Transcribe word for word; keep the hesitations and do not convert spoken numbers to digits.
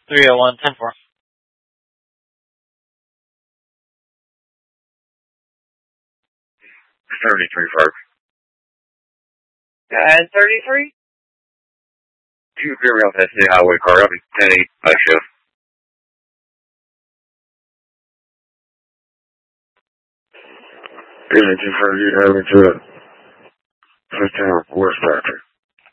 three oh one, ten four. thirty-three, Park. Uh, thirty-three? You can clear me off that state highway car. I'll be ten eight by shift. Image in front of you, having to fifteen West Factory.